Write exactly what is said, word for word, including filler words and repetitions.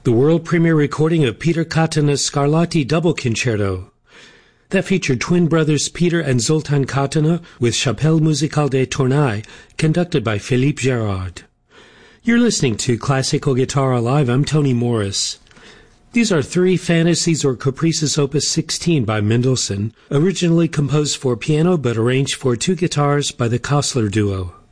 the world premiere recording of Peter Katana's Scarlatti Double Concerto. That featured twin brothers Peter and Zoltan Katana with Chapelle Musicale de Tournai, conducted by Philippe Gerard. You're listening to Classical Guitar Alive. I'm Tony Morris. These are three fantasies or caprices opus sixteen by Mendelssohn, originally composed for piano but arranged for two guitars by the Kostler duo.